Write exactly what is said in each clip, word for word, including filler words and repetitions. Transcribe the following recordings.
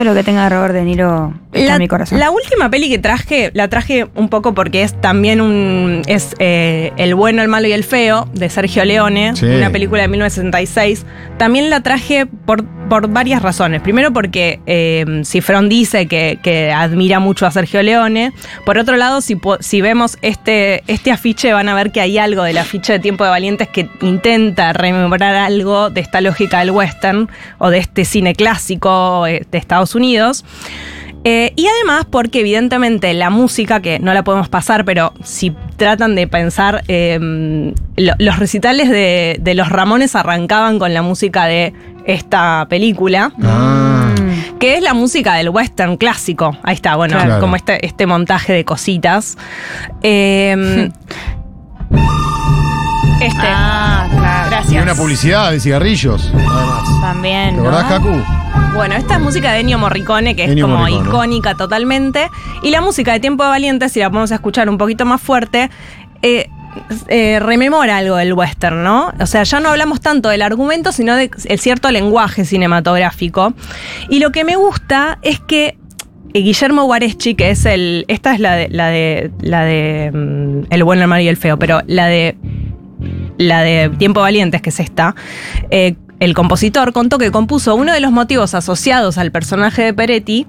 Lo que tenga Robert De Niro está La, en mi corazón. la última peli que traje, la traje un poco porque es también un. Es eh, El bueno, el malo y el feo, de Sergio Leone, Sí. una película de mil novecientos sesenta y seis. También la traje por, por varias razones. Primero, porque eh, Cifrón dice que, que admira mucho a Sergio Leone. Por otro lado, si, po- si vemos este, este afiche, van a ver que hay algo del afiche de Tiempo de Valientes que intenta rememorar algo de esta lógica del western o de este cine clásico eh, de Estados Unidos. Eh, y además porque evidentemente la música, que no la podemos pasar, pero si tratan de pensar, eh, lo- los recitales de, de los Ramones arrancaban con la música de esta película, Ah. que es la música del western clásico. Ahí está, bueno, Claro. como este, este montaje de cositas. Eh, este. Ah, claro. Y Gracias. una publicidad de cigarrillos, además. También, ¿Te ¿no? acordás, Kaku? Bueno, esta es música de Ennio Morricone, que es Ennio como Morricone. icónica totalmente. Y la música de Tiempo de Valientes, si la podemos escuchar un poquito más fuerte, eh, eh, rememora algo del western, ¿no? O sea, ya no hablamos tanto del argumento, sino del cierto lenguaje cinematográfico. Y lo que me gusta es que eh, Guillermo Guareschi, que es el... Esta es la de... La de, la de mm, El bueno, el malo y el feo, pero la de... La de Tiempo de Valientes, que es esta, eh, el compositor contó que compuso uno de los motivos asociados al personaje de Peretti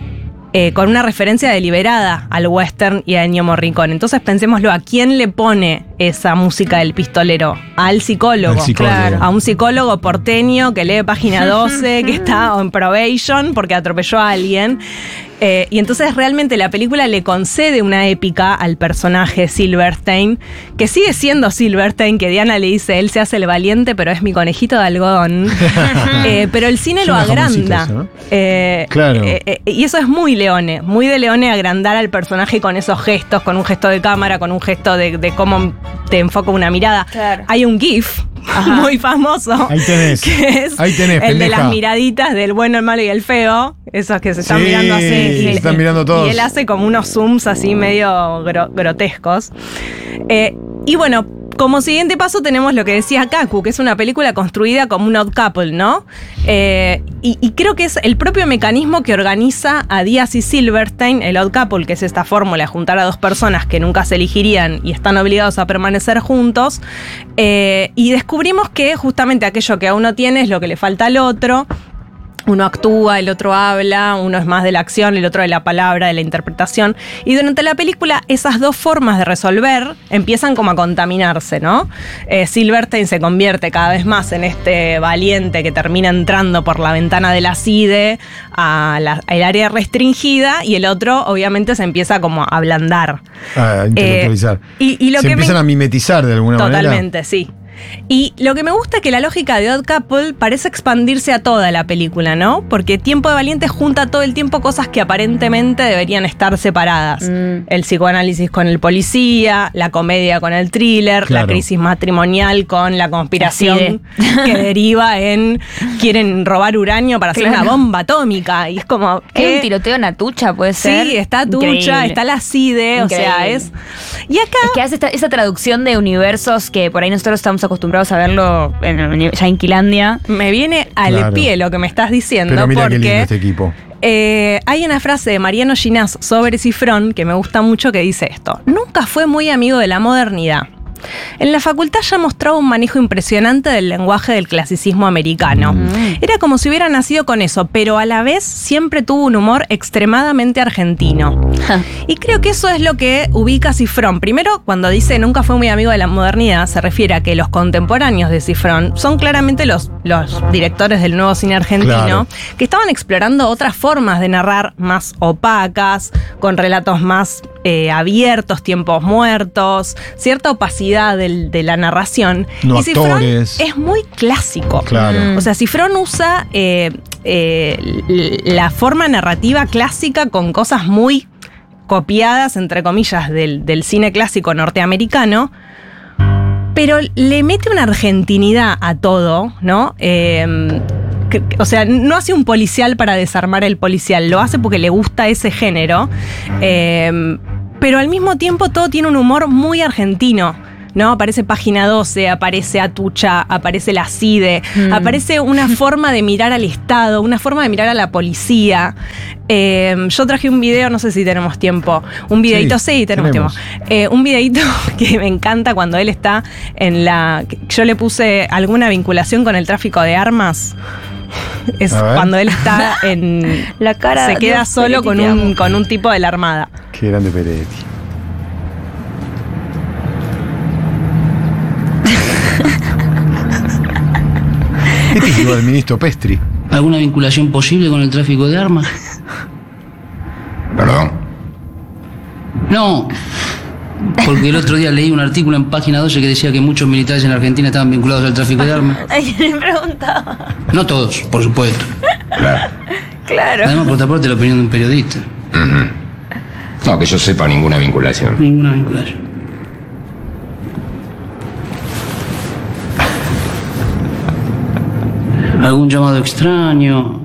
eh, con una referencia deliberada al western y a Ennio Morricone. Entonces pensémoslo, ¿a quién le pone esa música del pistolero? Al psicólogo. Al psicólogo. Claro. A un psicólogo porteño que lee página doce, que está en probation porque atropelló a alguien. Eh, y entonces realmente la película le concede una épica al personaje Silverstein, que sigue siendo Silverstein, que Diana le dice, él se hace el valiente, pero es mi conejito de algodón. Eh, pero el cine Es lo una agranda. jamoncita eso, ¿no? Eh, Claro. eh, eh, y eso es muy Leone, muy de Leone agrandar al personaje con esos gestos, con un gesto de cámara, con un gesto de, de cómo te enfoca una mirada. Claro. Hay un GIF muy famoso. Ahí tenés. Que es Ahí tenés, el de pendeja. las miraditas del bueno, el malo y el feo. Esos que se están Sí, mirando así. se Y, están mirando todos. Y él hace como unos zooms así medio gro- grotescos. Eh, y bueno, como siguiente paso tenemos lo que decía Kaku, que es una película construida como un odd couple, ¿no? Eh, y, y creo que es el propio mecanismo que organiza a Díaz y Silverstein, el odd couple, que es esta fórmula de juntar a dos personas que nunca se elegirían y están obligados a permanecer juntos. Eh, y descubrimos que justamente aquello que a uno tiene es lo que le falta al otro. Uno actúa, el otro habla, uno es más de la acción, el otro de la palabra, de la interpretación. Y durante la película esas dos formas de resolver empiezan como a contaminarse, ¿no? Eh, Silverstein se convierte cada vez más en este valiente que termina entrando por la ventana de la C I D E al área restringida, y el otro obviamente se empieza como a ablandar. A intelectualizar. Eh, y, y lo Se que me- empiezan a mimetizar de alguna manera. Totalmente, sí. Y lo que me gusta es que la lógica de Odd Couple parece expandirse a toda la película, ¿no? Porque Tiempo de Valientes junta todo el tiempo cosas que aparentemente deberían estar separadas. Mm. El psicoanálisis con el policía, la comedia con el thriller, Claro. la crisis matrimonial con la conspiración que deriva en quieren robar uranio para hacer Claro. una bomba atómica. Y es como... ¿Hay ¿qué? un tiroteo en Atucha, puede ser? Sí, está Tucha, Increíble. está la C I D E, o sea, Increíble. es... Y acá... Es que hace esta- esa traducción de universos que por ahí nosotros estamos acostumbrados a verlo en, el uni- ya en Quilandia. Me viene al Claro. pie lo que me estás diciendo, Pero mira qué lindo porque este equipo. eh, hay una frase de Mariano Ginás sobre Cifrón que me gusta mucho, que dice esto: nunca fue muy amigo de la modernidad. En la facultad ya mostraba un manejo impresionante del lenguaje del clasicismo americano. Era como si hubiera nacido con eso, pero a la vez siempre tuvo un humor extremadamente argentino. Y creo que eso es lo que ubica a Cifrón. Primero, cuando dice nunca fue muy amigo de la modernidad, se refiere a que los contemporáneos de Cifrón son claramente los, los directores del nuevo cine argentino, Claro. que estaban explorando otras formas de narrar más opacas, con relatos más eh, abiertos, tiempos muertos, cierta opacidad del- de la narración. No y Cifrón actores. es muy clásico. Claro. O sea, Cifrón usa eh, eh, l- la forma narrativa clásica con cosas muy copiadas, entre comillas, del, del cine clásico norteamericano, pero le mete una argentinidad a todo, ¿no? Eh, que- que- o sea, no hace un policial para desarmar el policial, lo hace porque le gusta ese género, eh, pero al mismo tiempo todo tiene un humor muy argentino. ¿no? Aparece Página doce, aparece Atucha, aparece la CIDE, mm. aparece una forma de mirar al Estado, una forma de mirar a la policía. Eh, yo traje un video, no sé si tenemos tiempo, un videito, sí, sí tenemos, tenemos tiempo. Eh, un videito que me encanta cuando él está en la... Yo le puse alguna vinculación con el tráfico de armas. Es cuando él está en... La cara se queda Dios, solo Peretti, con un, con un tipo de la Armada. Qué grande Peretti. Este es igual al ministro Pestri. ¿Alguna vinculación posible con el tráfico de armas? ¿Perdón? No, porque el otro día leí un artículo en Página doce que decía que muchos militares en Argentina estaban vinculados al tráfico de armas. Ay, me preguntaba. No todos, por supuesto. Claro. Claro. Además, por otra parte, la opinión de un periodista. Uh-huh. No, que yo sepa ninguna vinculación. Ninguna vinculación. ¿Algún llamado extraño?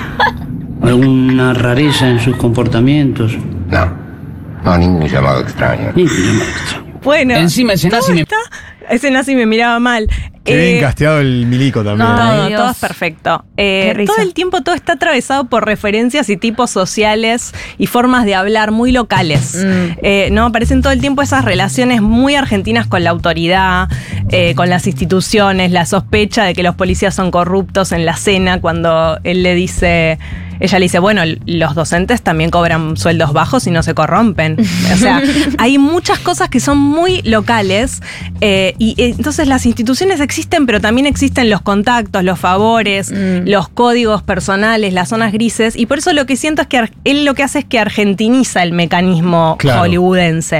¿Alguna rareza en sus comportamientos? No, no, ningún llamado extraño. Ningún llamado extraño. Bueno, encima ese nazi me... ese nazi me miraba mal. Qué Eh, bien casteado el milico también. No, Ay, Dios. todo es perfecto. Eh, Qué risa. todo el tiempo todo está atravesado por referencias y tipos sociales y formas de hablar muy locales. Mm. Eh, ¿no? Aparecen todo el tiempo esas relaciones muy argentinas con la autoridad, eh, con las instituciones, la sospecha de que los policías son corruptos en la cena cuando él le dice... Ella le dice, bueno, los docentes también cobran sueldos bajos y no se corrompen. O sea, hay muchas cosas que son muy locales eh, y eh, entonces las instituciones existen, pero también existen los contactos, los favores, mm. los códigos personales, las zonas grises, y por eso lo que siento es que ar- él lo que hace es que argentiniza el mecanismo Claro. hollywoodense.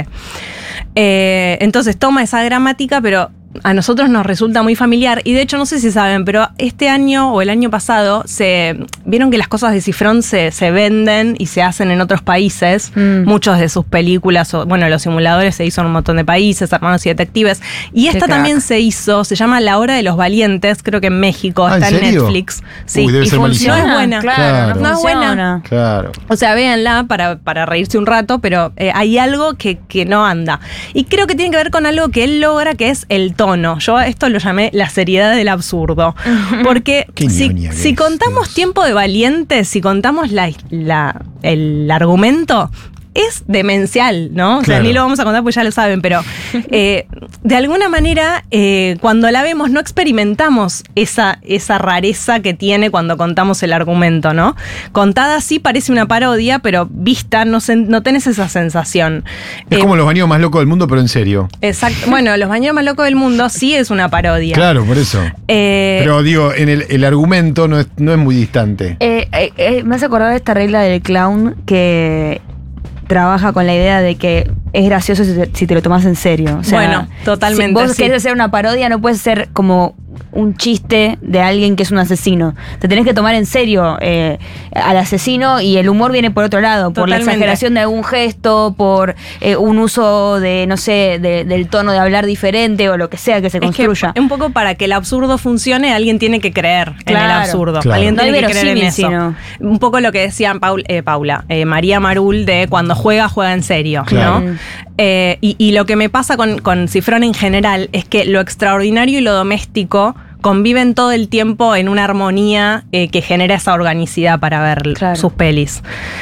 Eh, entonces toma esa gramática, pero a nosotros nos resulta muy familiar, y de hecho no sé si saben, pero este año o el año pasado se vieron que las cosas de Cifrón se, se venden y se hacen en otros países. Mm. Muchos de sus películas, o, bueno, Los Simuladores se hizo en un montón de países, Hermanos y Detectives, y esta también se hizo, se llama La Hora de los Valientes, creo que en México, ah, está ¿en en serio? Netflix. Sí, Uy, debe y ser funciona, malísimo. no es buena. Claro, Claro. no No es buena. funciona. Claro. O sea, véanla para, para reírse un rato, pero eh, hay algo que, que no anda. Y creo que tiene que ver con algo que él logra, que es el tono. Yo esto lo llamé la seriedad del absurdo. Porque Qué si, ñoña que si es, contamos Dios. Tiempo de Valientes, si contamos la, la, el argumento, es demencial, ¿no? O sea, Claro. ni lo vamos a contar porque ya lo saben, pero eh, de alguna manera, eh, cuando la vemos, no experimentamos esa, esa rareza que tiene cuando contamos el argumento, ¿no? Contada así parece una parodia, pero vista no, se, no tenés esa sensación. Es Eh, como los baños más locos del mundo, pero en serio. Exacto. Bueno, Los Bañeros Más Locos del Mundo sí es una parodia. Claro, por eso. Eh, Pero digo, en el, el argumento no es, no es muy distante. Eh, eh, eh, me hace acordar de esta regla del clown que trabaja con la idea de que es gracioso si te, si te lo tomas en serio. O sea, Bueno, totalmente, Si vos sí. querés hacer una parodia, no puedes ser como un chiste de alguien que es un asesino. Te tenés que tomar en serio eh, al asesino, y el humor viene por otro lado, por Totalmente. la exageración de algún gesto, por eh, un uso de, no sé, de, del tono de hablar diferente o lo que sea que se es construya. que un poco para que el absurdo funcione, alguien tiene que creer en el Claro. absurdo. Claro. Alguien No hay tiene que creer en verosímil, eso. sino- Un poco lo que decían Paul, eh, Paula, eh, María Marul, de cuando juega, juega en serio, Claro. ¿no? Eh, y, y lo que me pasa con, con Cifrón en general es que lo extraordinario y lo doméstico conviven todo el tiempo en una armonía eh, que genera esa organicidad para ver Claro. sus pelis.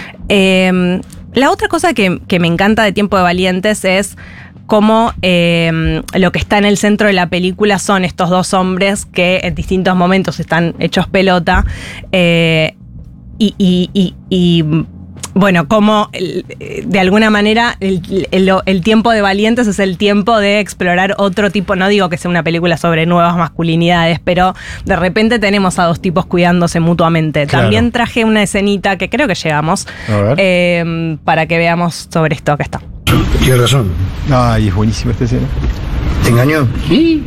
Eh, la otra cosa que, que me encanta de Tiempo de Valientes es cómo eh, lo que está en el centro de la película son estos dos hombres que en distintos momentos están hechos pelota, eh, y, y, y, y bueno, como el- de alguna manera el, el- el tiempo de Valientes es el tiempo de explorar otro tipo, no digo que sea una película sobre nuevas masculinidades, pero de repente tenemos a dos tipos cuidándose mutuamente. Claro. También traje una escenita que creo que llegamos, A ver. eh, para que veamos sobre esto que está. Tienes razón. Ay, es buenísima esta escena. ¿Te engañó? ¿Y?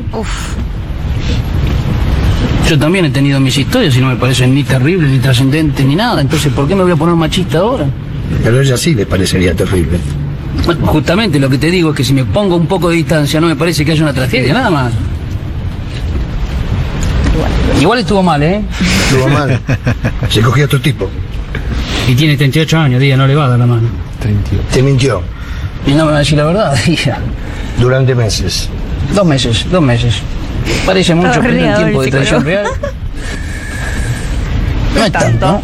Yo también he tenido mis historias y no me parecen ni terribles, ni trascendentes, ni nada. Entonces, ¿por qué me voy a poner machista ahora? Pero ella sí le parecería terrible. Bueno, justamente lo que te digo es que si me pongo un poco de distancia no me parece que haya una tragedia, nada más. Igual estuvo mal, ¿eh? Estuvo mal. Se cogió a tu tipo. Y tiene treinta y ocho años, Día, no le va a dar la mano. treinta y ocho. Te mintió. Y no me va a decir la verdad, Día. Durante meses. Dos meses, dos meses. Parece mucho, Todo pero en riado tiempo el de traición real. No es tanto, ¿no?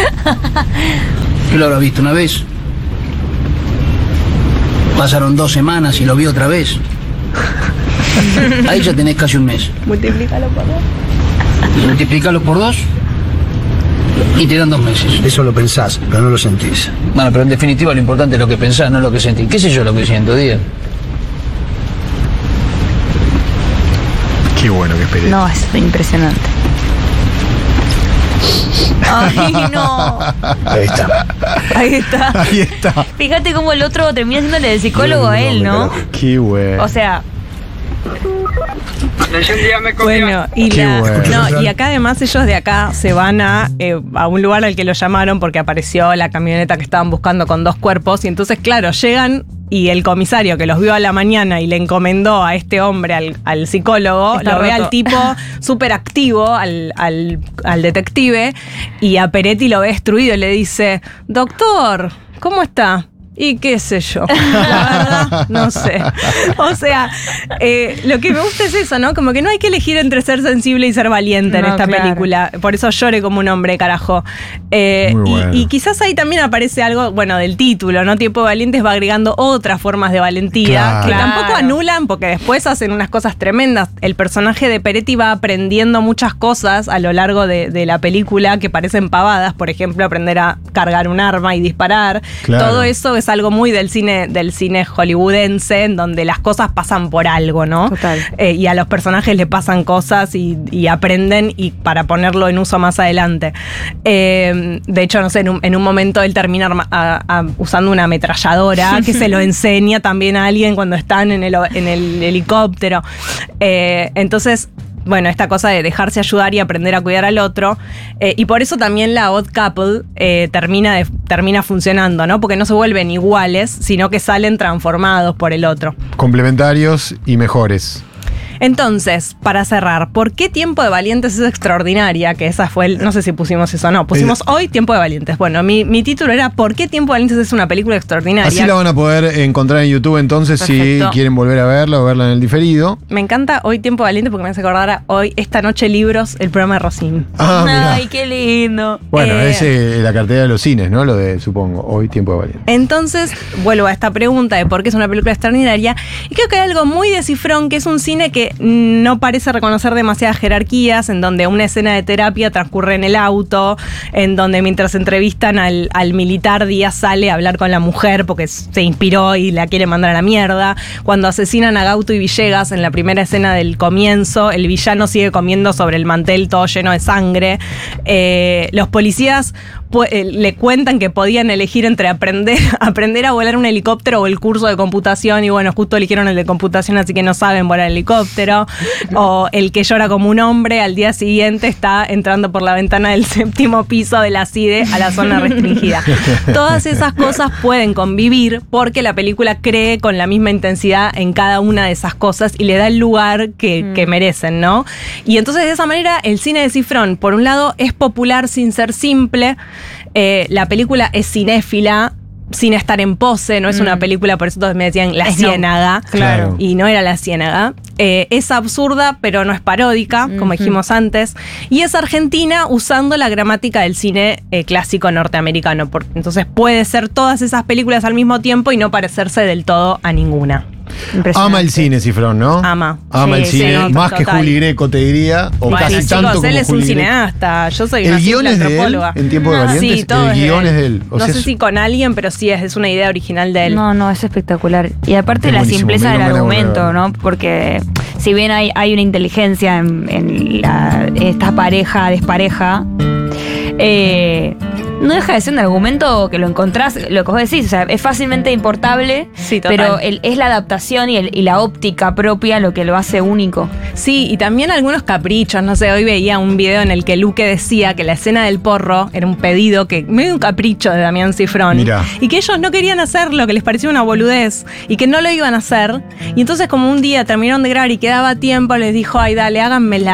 Tú lo habrás visto una vez. Pasaron dos semanas y lo vi otra vez. Ahí ya tenés casi un mes. Multiplícalo por dos. Multiplicalo por dos y te dan dos meses. Eso lo pensás, pero no lo sentís. Bueno, pero en definitiva lo importante es lo que pensás, no lo que sentís. ¿Qué sé yo lo que siento, Díaz? Qué bueno que esperé. No, es impresionante. Ay, no. Ahí está. Ahí está. Ahí está. Fíjate cómo el otro termina siéndole de psicólogo a él, ¿no? Qué bueno. O sea, Bueno, y, Qué la- bueno. no, y acá además ellos de acá se van a, eh, a un lugar al que lo llamaron porque apareció la camioneta que estaban buscando con dos cuerpos y entonces claro, llegan y el comisario que los vio a la mañana y le encomendó a este hombre, al, al psicólogo, Está lo ve roto. al tipo súper activo, al, al, al detective, y a Peretti lo ve destruido y le dice, doctor, ¿cómo está? Y qué sé yo, la verdad, no sé. O sea, eh, lo que me gusta es eso, ¿no? Como que no hay que elegir entre ser sensible y ser valiente en No, esta claro. película. Por eso lloré como un hombre, carajo. Eh, Muy y- bueno. y, quizás ahí también aparece algo, bueno, del título, ¿no? Tiempo de Valientes va agregando otras formas de valentía Claro. que tampoco Claro. anulan porque después hacen unas cosas tremendas. El personaje de Peretti va aprendiendo muchas cosas a lo largo de, de la película que parecen pavadas. Por ejemplo, aprender a cargar un arma y disparar. Claro. Todo eso es algo muy del cine, del cine hollywoodense, en donde las cosas pasan por algo, ¿no? Total. Eh, y a los personajes le pasan cosas y, y aprenden y para ponerlo en uso más adelante. Eh, de hecho, no sé, en un, en un momento él termina arma- a- a- usando una ametralladora que se lo enseña también a alguien cuando están en el, en el helicóptero. Eh, entonces, bueno, esta cosa de dejarse ayudar y aprender a cuidar al otro. Eh, y por eso también la Odd Couple eh, termina, de- termina funcionando, ¿no? Porque no se vuelven iguales, sino que salen transformados por el otro. Complementarios y mejores. Entonces, para cerrar, ¿por qué Tiempo de Valientes es extraordinaria? Que esa fue el, no sé si pusimos eso o no. Pusimos Eh, hoy Tiempo de Valientes. Bueno, mi, mi título era ¿por qué Tiempo de Valientes es una película extraordinaria? Así la van a poder encontrar en YouTube entonces Perfecto. si quieren volver a verla o verla en el diferido. Me encanta Hoy Tiempo de Valientes porque me hace acordar a hoy, esta noche libros, el programa de Rosín. Ah, mirá. ay, qué lindo. Bueno, Eh, es eh, la cartera de los cines, ¿no? Lo de, supongo, hoy Tiempo de Valiente. Entonces, vuelvo a esta pregunta de por qué es una película extraordinaria. Y creo que hay algo muy de Cifrón, que es un cine que no parece reconocer demasiadas jerarquías, en donde una escena de terapia transcurre en el auto, en donde mientras entrevistan al, al militar, Díaz sale a hablar con la mujer porque se inspiró y la quiere mandar a la mierda. Cuando asesinan a Gauto y Villegas en la primera escena del comienzo, el villano sigue comiendo sobre el mantel todo lleno de sangre. Eh, los policías pu- eh, le cuentan que podían elegir entre aprender, aprender a volar un helicóptero o el curso de computación, y bueno, justo eligieron el de computación, así que no saben volar helicóptero. O el que llora como un hombre, al día siguiente está entrando por la ventana del séptimo piso de la C I D E a la zona restringida. Todas esas cosas pueden convivir porque la película cree con la misma intensidad en cada una de esas cosas y le da el lugar que, que merecen, ¿no? Y entonces de esa manera el cine de Cifrón, por un lado, es popular sin ser simple. Eh, la película es cinéfila sin estar en pose, no es una película, por eso todos me decían La Es no. Ciénaga. Claro. Y no era La Ciénaga. Eh, es absurda, pero no es paródica, como dijimos antes. Y es argentina usando la gramática del cine eh, clásico norteamericano. Por- entonces puede ser todas esas películas al mismo tiempo y no parecerse del todo a ninguna. Impresionante. Ama el cine, Cifrón, ¿no? Ama. Ama Sí, el sí, cine, no, más que total. Juli Greco, te diría, o Bueno, casi chicos, tanto como él es un Juli Greco. cineasta, yo soy ¿El una guión simple es de él antropóloga. en Tiempo de Valientes? Sí, todo El es de guión él. es de él. O no sea, sé es- si con alguien, pero sí, es, es una idea original de él. No, no, es espectacular. Y aparte Es la buenísimo, simpleza me del dieron ganas de argumento, volver a ¿no? Porque si bien hay, hay una inteligencia en, en la- esta pareja, despareja, eh, no deja de ser un argumento que lo encontrás, lo que vos decís, o sea, es fácilmente importable, Sí, total. pero el- es la adaptación y, el- y la óptica propia lo que lo hace único. Sí, y también algunos caprichos. No sé, hoy veía un video en el que Luque decía que la escena del porro era un pedido, que medio un capricho de Damián Cifrón. Mirá. Y que ellos no querían hacerlo, que les parecía una boludez y que no lo iban a hacer. Y entonces, como un día terminaron de grabar y quedaba tiempo, les dijo, ay, dale, háganmela.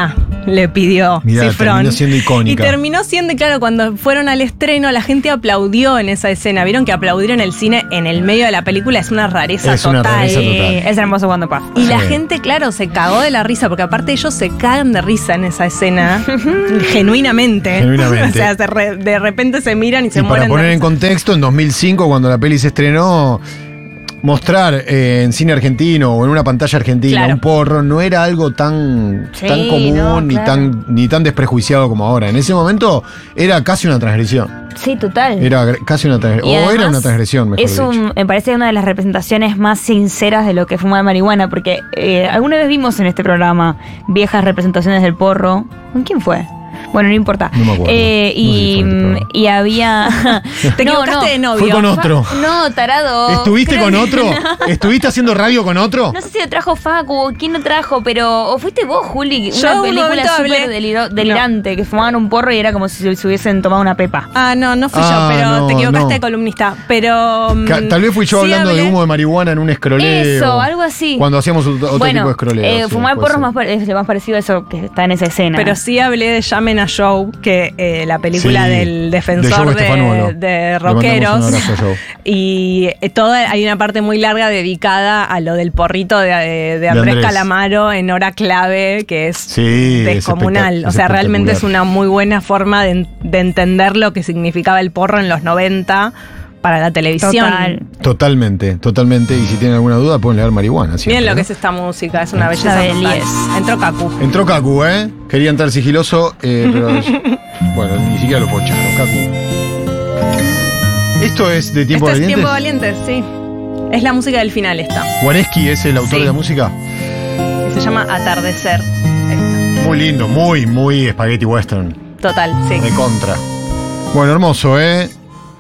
le pidió Mirá, Cifrón. terminó siendo icónica. Y terminó siendo, claro, cuando fueron al estreno, la gente aplaudió en esa escena. Vieron que aplaudir en el cine en el medio de la película es una rareza Es una total. rareza total. Sí, es hermoso cuando pasa. Y la Sí. gente, claro, se cagó de la risa, porque aparte ellos se cagan de risa en esa escena, genuinamente. Genuinamente. O sea, se re- de repente se miran y se Y para mueren de poner en risa. contexto, en dos mil cinco, cuando la peli se estrenó, mostrar eh, en cine argentino o en una pantalla argentina Claro. un porro no era algo tan, Sí, tan común no, ni, claro. tan, ni tan desprejuiciado como ahora. En ese momento era casi una transgresión. Sí, total. Era gr- casi una transgresión. Y O era además, una transgresión, mejor es dicho. un, me parece una de las representaciones más sinceras de lo que es fumar marihuana, porque eh, alguna vez vimos en este programa viejas representaciones del porro. ¿Con quién fue? Bueno, no importa. No me acuerdo. Eh, No sé y, si fue en este programa. y había. Te equivocaste de novio. Fue con otro. No, tarado. ¿Estuviste Creo con que- otro? ¿Estuviste haciendo radio con otro? No sé si lo trajo Facu, quién lo trajo, pero. O fuiste vos, Juli. Yo Una un película momento súper hablé- deliro- delirante, que fumaban un porro y era como si se hubiesen tomado una pepa. Ah, no, no fui Ah, yo, pero no, te equivocaste no. de columnista. Pero. mm, Ca- Tal vez fui yo sí hablando de hablé- humo de marihuana en un escroleo. Eso, algo así. Cuando hacíamos otro otro bueno, tipo de escroleo. eh, sí, fumar puede porro es ser. más, pa- es lo más parecido a eso que está en esa escena. Pero sí hablé de Llamen a Joe, que eh, la película Sí, del de defensor Joe de, Stefanuolo. de Le mandamos rockeros. un abrazo a Joe. Y eh, toda, hay una parte muy larga dedicada a lo del porrito de, de- de Andrés, Andrés. Calamaro en hora clave, que es Sí, es descomunal. espectac- O es sea, realmente es espectacular. una muy buena forma de, de entender lo que significaba el porro en los noventa para la televisión. Total. Totalmente, totalmente. Y si tienen alguna duda, pueden leer marihuana. siempre, Miren lo ¿no? que es esta música, es una belleza Sabe total. diez. Entró Kaku. Entró Kaku, ¿eh? Quería entrar sigiloso, eh, pero. bueno, ni siquiera lo pocharon, Kaku. Esto es de Tiempo Esto es Valiente. Tiempo Valiente, sí. Es la música del final esta. Guareschi es el autor Sí. de la música. Y se llama Atardecer. Esta. Muy lindo, muy, muy spaghetti western. Total, sí. De contra. Bueno, hermoso, ¿eh?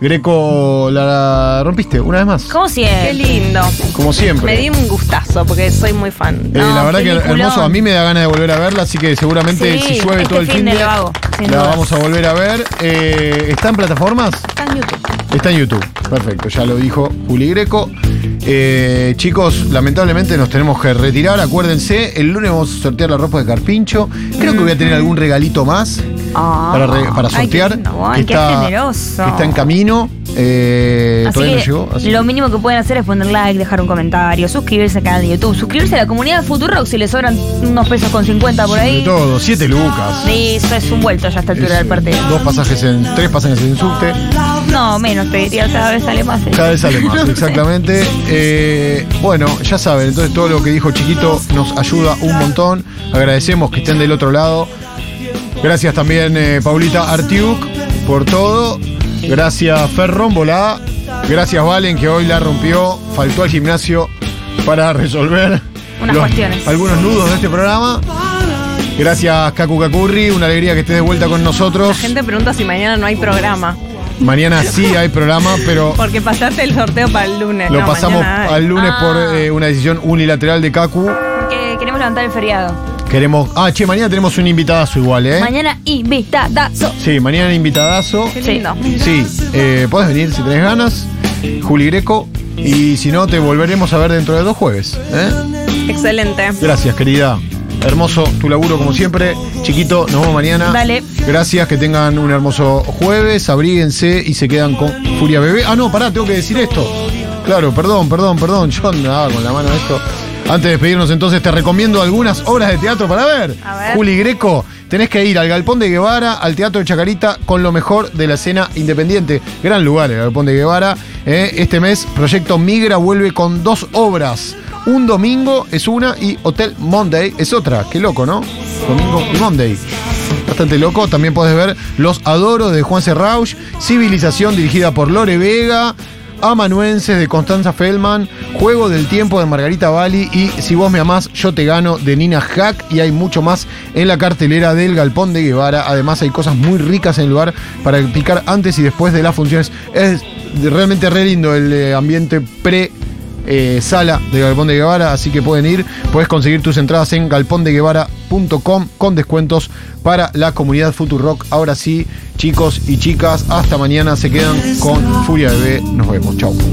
Greco, la rompiste una vez más. ¿Cómo Qué siempre? lindo. Como siempre. Me di un gustazo porque soy muy fan. Eh, No, la verdad que peliculón. hermoso, a mí me da ganas de volver a verla, así que seguramente Sí, si llueve este todo el fin fin de de lo hago, sin la dudas. vamos a volver a ver. Eh, ¿Está en plataformas? Está en YouTube. Está en YouTube. Perfecto, ya lo dijo Juli Greco. Eh, chicos, lamentablemente nos tenemos que retirar. Acuérdense, el lunes vamos a sortear la ropa de Carpincho. Creo que voy a tener algún regalito más Ah. para, re- para Ay, sortear. qué lindo, que, qué está, generoso. que está en camino. Eh, Así todavía que no llegó. así lo que- mínimo que pueden hacer es poner like, dejar un comentario, suscribirse al canal de YouTube, suscribirse a la comunidad de Futurock si les sobran unos pesos con cincuenta por Sobre ahí. todo, siete lucas. Sí, eso es un vuelto ya a esta altura Es, del partido. Dos pasajes en. Tres pasajes en subte. No, menos te diría, cada vez sale más. eh. Cada vez sale más, exactamente. Eh, bueno, ya saben, entonces todo lo que dijo Chiquito nos ayuda un montón. Agradecemos que estén del otro lado. Gracias también, eh, Paulita Artiuk, por todo. Gracias, Ferron Volá. Gracias, Valen, que hoy la rompió. Faltó al gimnasio para resolver Unas cuestiones. algunos nudos de este programa. Gracias, Kaku Kakurri. Una alegría que estés de vuelta con La nosotros. gente pregunta si mañana no hay programa. Mañana sí hay programa, pero Porque pasaste el sorteo para el lunes. lo No, pasamos mañana hay. al lunes Ah. por eh, una decisión unilateral de Kaku. Porque queremos levantar el feriado. Queremos. Ah, che, mañana tenemos un invitadazo igual, ¿eh? Mañana invitadazo. Sí, mañana invitadazo. Qué Sí. lindo. Sí, eh, podés venir si tenés ganas. Juli Greco. Y si no, te volveremos a ver dentro de dos jueves. ¿eh? Excelente. Gracias, querida. Hermoso tu laburo como siempre. Chiquito, nos vemos mañana. Dale. Gracias, que tengan un hermoso jueves. Abríguense y se quedan con Furia Bebé. Ah, no, pará, tengo que decir esto. Claro, perdón, perdón, perdón. Yo andaba con la mano esto. Antes de despedirnos, entonces, te recomiendo algunas obras de teatro para ver. A ver. Juli Greco, tenés que ir al Galpón de Guevara, al Teatro de Chacarita, con lo mejor de la escena independiente. Gran lugar el Galpón de Guevara. ¿eh? Este mes, Proyecto Migra vuelve con dos obras. Un domingo es una y Hotel Monday es otra. Qué loco, ¿no? Domingo y Monday. Bastante loco. También podés ver Los Adoros de Juan Serrauch, Civilización dirigida por Lore Vega, Amanuenses de Constanza Feldman, Juego del Tiempo de Margarita Bali y Si vos me amás, yo te gano de Nina Hack. Y hay mucho más en la cartelera del Galpón de Guevara. Además hay cosas muy ricas en el lugar para picar antes y después de las funciones. Es realmente re lindo el eh, ambiente pre eh, sala de Galpón de Guevara, así que pueden ir. Puedes conseguir tus entradas en galpón de guevara punto com con descuentos para la comunidad Futurock. Ahora sí, chicos y chicas, hasta mañana. Se quedan con Furia Bebé. Nos vemos. Chau.